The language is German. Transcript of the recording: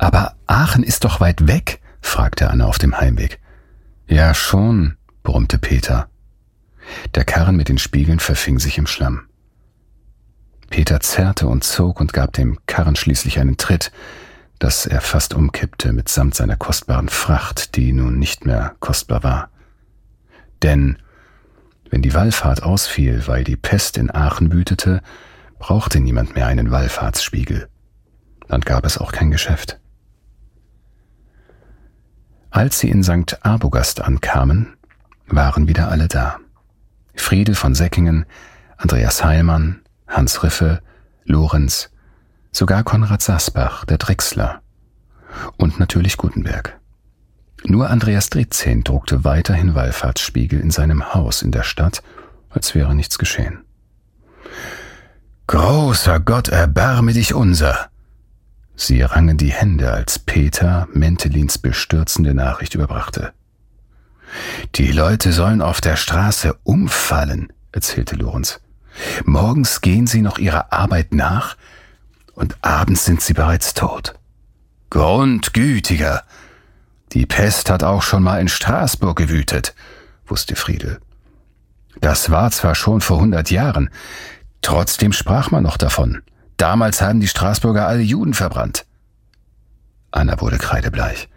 »Aber Aachen ist doch weit weg?« fragte Anna auf dem Heimweg. »Ja, schon«, brummte Peter. Der Karren mit den Spiegeln verfing sich im Schlamm. Peter zerrte und zog und gab dem Karren schließlich einen Tritt, dass er fast umkippte mitsamt seiner kostbaren Fracht, die nun nicht mehr kostbar war. Denn wenn die Wallfahrt ausfiel, weil die Pest in Aachen wütete, brauchte niemand mehr einen Wallfahrtsspiegel. Dann gab es auch kein Geschäft. Als sie in St. Arbogast ankamen, waren wieder alle da. Friede von Säckingen, Andreas Heilmann, Hans Riffe, Lorenz, sogar Konrad Sasbach, der Drechsler und natürlich Gutenberg. Nur Andreas Dritzehn druckte weiterhin Wallfahrtsspiegel in seinem Haus in der Stadt, als wäre nichts geschehen. »Großer Gott, erbarme dich unser!« Sie rangen die Hände, als Peter Mentelins bestürzende Nachricht überbrachte. »Die Leute sollen auf der Straße umfallen«, erzählte Lorenz. »Morgens gehen sie noch ihrer Arbeit nach und abends sind sie bereits tot. Grundgütiger! Die Pest hat auch schon mal in Straßburg gewütet«, wusste Friedel. »Das war zwar schon vor 100 Jahren, trotzdem sprach man noch davon. Damals haben die Straßburger alle Juden verbrannt.« Anna wurde kreidebleich.